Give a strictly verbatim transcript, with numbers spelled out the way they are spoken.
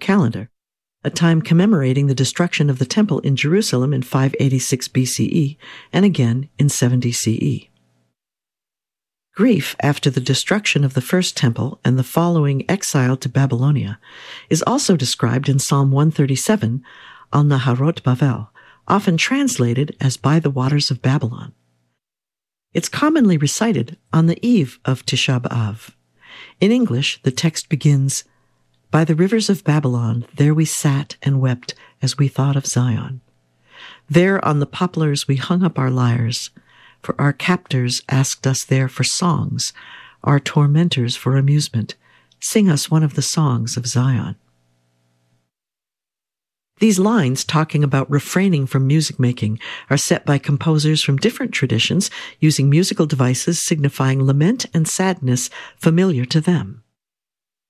calendar, a time commemorating the destruction of the temple in Jerusalem in five eighty-six B C E and again in seventy C E. Grief after the destruction of the first temple and the following exile to Babylonia is also described in Psalm one thirty-seven, Al Naharot Bavel, often translated as by the waters of Babylon. It's commonly recited on the eve of Tisha B'Av. In English, the text begins, "By the rivers of Babylon, there we sat and wept as we thought of Zion. There on the poplars we hung up our lyres, for our captors asked us there for songs, our tormentors for amusement. Sing us one of the songs of Zion." These lines, talking about refraining from music making, are set by composers from different traditions using musical devices signifying lament and sadness familiar to them.